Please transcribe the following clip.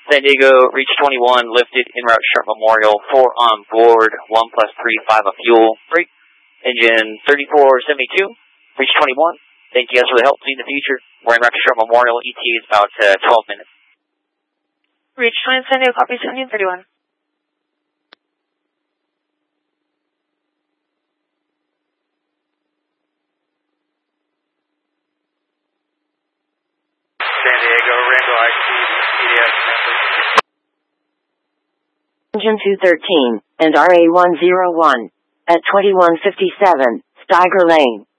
San Diego, reach 21, lifted en route Sharp Memorial, 4 on board, 1 plus 3, 5 of fuel, freight, engine 3472, reach 21. Thank you guys for the help. See you in the future. We're en route to Sharp Memorial, ETA is about 12 minutes. Reach 20, San Diego, copy 1731. San Diego, Rango IC, EDS member. Engine 213 and RA101 at 2157, Steiger Lane.